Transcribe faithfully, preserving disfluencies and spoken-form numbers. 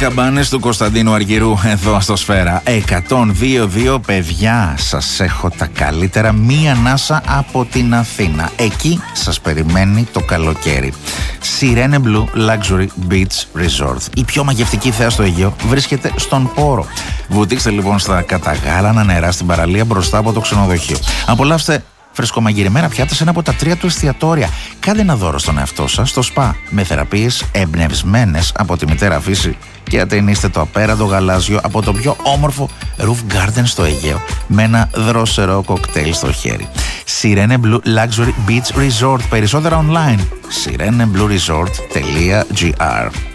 καμπάνες του Κωνσταντίνου Αργυρού εδώ στο Σφαίρα εκατόν δύο δύο. Παιδιά, σας έχω τα καλύτερα. Μία ανάσα από την Αθήνα. Εκεί σας περιμένει το καλοκαίρι. Sirene Blue Luxury Beach Resort. Η πιο μαγευτική θέα στο Αιγαίο βρίσκεται στον Πόρο. Βουτήξτε λοιπόν στα καταγάλανα νερά στην παραλία μπροστά από το ξενοδοχείο. Απολαύστε φρεσκομαγειρεμένα πιάτα σε ένα από τα τρία του εστιατόρια. Κάντε ένα δώρο στον εαυτό σας στο σπα με θεραπείες εμπνευσμένες από τη μητέρα φύση και ατενίστε το απέραντο γαλάζιο από το πιο όμορφο roof garden στο Αιγαίο με ένα δροσερό κοκτέιλ στο χέρι. Sirene Blue Luxury Beach Resort. Περισσότερα online. sirene blue resort dot gr.